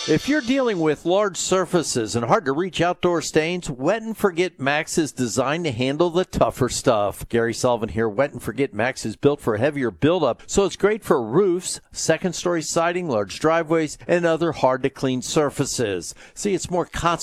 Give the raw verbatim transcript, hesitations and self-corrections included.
If you're dealing with large surfaces and hard-to-reach outdoor stains, Wet and Forget Max is designed to handle the tougher stuff. Gary Sullivan here. Wet and Forget Max is built for heavier buildup, so it's great for roofs, second-story siding, large driveways, and other hard-to-clean surfaces. See, it's more concentrated